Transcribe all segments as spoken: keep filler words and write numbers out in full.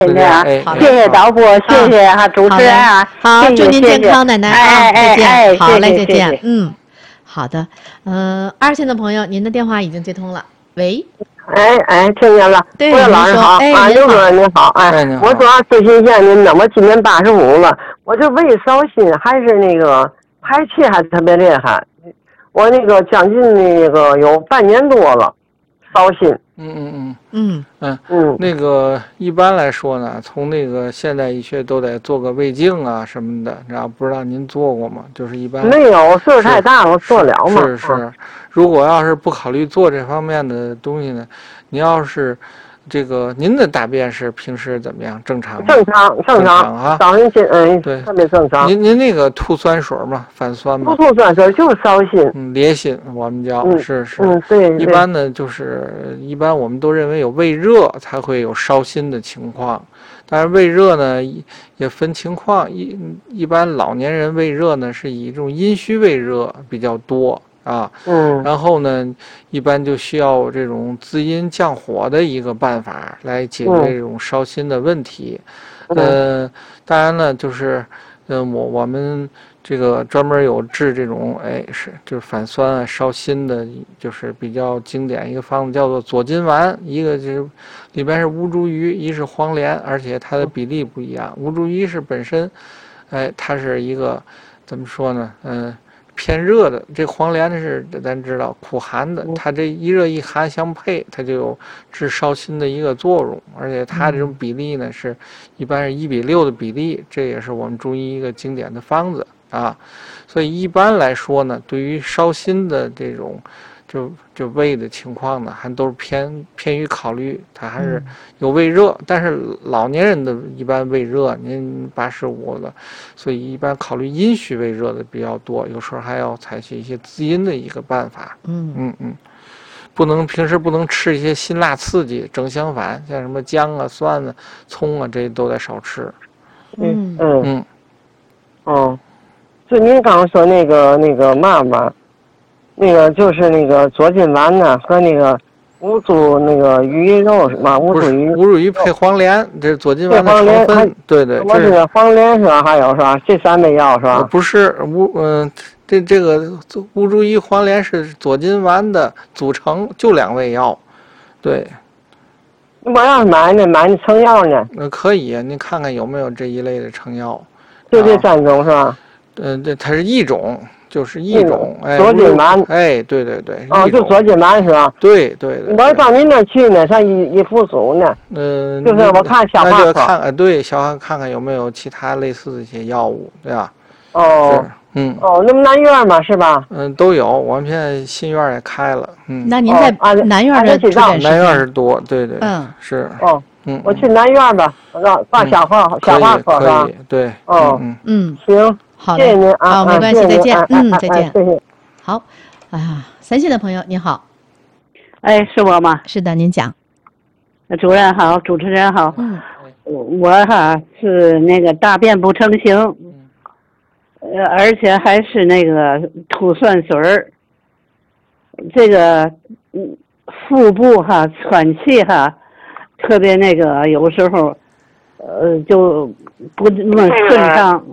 真的啊， 哎谢谢导播，谢谢哈、啊、主持人啊， 好， 谢谢祝您健康，奶奶啊， 哎再见， 哎哎、 好嘞，再见， 谢谢嗯，好的，呃，二线的朋友，您的电话已经接通了，喂。 哎哎，听见了， 对， 郭老师好， 哎、 啊，刘主任您好，哎，我主要咨询一下您呢，我今年八十五了，我这胃烧心还是那个排气还特别厉害，我那个将近那个有半年多了，烧心。 嗯嗯嗯嗯嗯嗯，那个一般来说呢，从那个现代医学都得做个胃镜啊什么的，然后不知道您做过吗？就是一般没有，岁数太大了，做了吗？ 是是，如果要是不考虑做这方面的东西呢，您要是这个您的大便是平时怎么样？正常吗？ 正常正常啊， 早晨进嗯对， 特别正常。 您您那个吐酸水吗？反酸吗？ 不吐酸水就是烧心， 嗯，烈心我们叫、 嗯、 是是， 嗯对， 一般呢就是一般我们都认为有胃热才会有烧心的情况，但是胃热呢也分情况，一一般老年人胃热呢是以这种阴虚胃热比较多。啊， 嗯， 然后呢，一般就需要这种滋阴降火的一个办法来解决这种烧心的问题。 嗯、 呃，当然呢，就是，呃，我我们这个专门有治这种，哎，是就是反酸啊、烧心的，就是比较经典一个方子，叫做左金丸，一个就是里边是乌茱萸，一是黄连，而且它的比例不一样。乌茱萸是本身，哎，它是一个怎么说呢？嗯、呃。偏热的，这黄连是咱知道苦寒的，它这一热一寒相配，它就有治烧心的一个作用，而且它这种比例呢是一般是一比六的比例，这也是我们中医一个经典的方子啊。所以一般来说呢，对于烧心的这种就就胃的情况呢，还都是偏偏于考虑它还是有胃热，嗯、但是老年人的一般胃热，您八十五了，所以一般考虑阴虚胃热的比较多，有时候还要采取一些滋阴的一个办法。 嗯嗯嗯，不能平时不能吃一些辛辣刺激，正相反，像什么姜啊、蒜啊、葱啊，这些都得少吃。 嗯嗯嗯， 哦，就您刚刚说那个那个嘛嘛。那个就是那个左金丸呢，和那个乌猪那个鱼肉是吧？乌猪鱼， 乌猪鱼配黄连，这是左金丸的成分。对对， 我这个黄连是吧？还有是吧？这三味药是吧？ 不是乌嗯、呃，这这个乌猪鱼、黄连是左金丸的组成，就两味药。对。 我要是买呢，买那成药呢？ 那、呃、可以，您看看有没有这一类的成药。 就这三种是吧？ 嗯、呃，这它是一种。就是一种，哎， 左金丸， 哎，对对对， 哦，就左金丸是吧？ 对对对。 我到您那去呢，上一一附属呢。 嗯、呃， 就是我看消化科。 那就看看，对，消化看看有没有其他类似的一些药物，对吧？ 哦， 嗯。 哦，那么南院嘛，是吧？ 嗯，都有，我们现在新院也开了，嗯。 那您在南院的住南院是多，对对， 嗯， 是。 哦， 嗯， 我去南院吧，让挂消化消化科吧。 可以，对。 哦， 嗯嗯， 行。 好谢谢您啊， 好，没关系，再见，嗯，再见， 谢谢。 好，哎呀，三线的朋友您好， 哎，是我吗？ 是的，您讲。 主任好，主持人好。 嗯， 我哈是那个大便不成形，呃，而且还是那个吐酸水儿，这个嗯腹部哈喘气哈，特别那个有时候呃就不那么顺畅。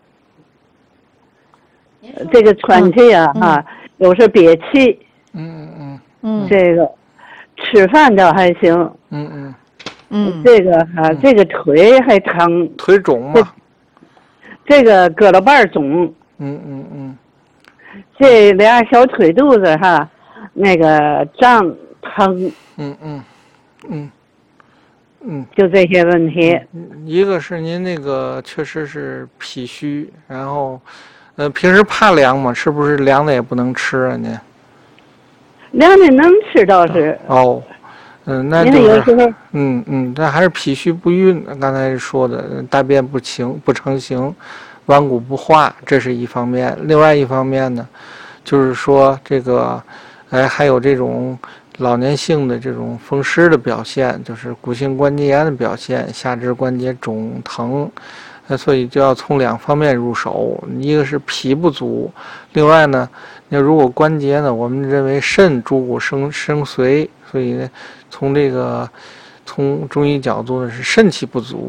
这个喘气啊， 嗯、 啊，有时憋气， 嗯嗯嗯， 这个吃饭倒还行， 嗯嗯嗯， 这个哈、啊，这个腿还疼， 腿肿嘛， 这个胳膊瓣肿， 嗯嗯嗯， 这俩小腿肚子哈，那个胀疼， 嗯嗯嗯嗯， 就这些问题。 一个是您那个确实是脾虚，然后。呃，平时怕凉吗？是不是凉的也不能吃啊？您凉的能吃倒是。 哦，嗯，那就是嗯嗯，那还是脾虚不运。刚才说的大便不行不成形，顽固不化，这是一方面。另外一方面呢，就是说这个，哎，还有这种老年性的这种风湿的表现，就是骨性关节炎的表现，下肢关节肿疼。那所以就要从两方面入手，一个是脾不足，另外呢，那如果关节呢，我们认为肾主骨生生髓，所以呢，从这个从中医角度呢是肾气不足。